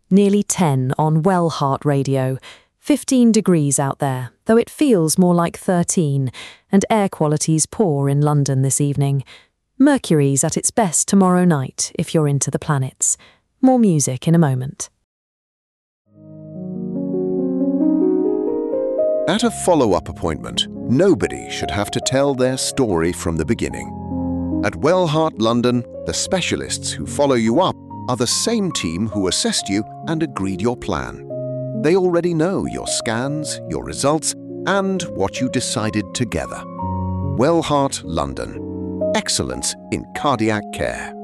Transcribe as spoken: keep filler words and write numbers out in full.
Nearly ten on Wellheart Radio. fifteen degrees out there, though it feels more like thirteen, and air quality's poor in London this evening. Mercury's at its best tomorrow night, if you're into the planets. More music in a moment. At a follow-up appointment, nobody should have to tell their story from the beginning. At Wellheart London, the specialists who follow you up are the same team who assessed you and agreed your plan. They already know your scans, your results, and what you decided together. Wellheart London. Excellence in cardiac care.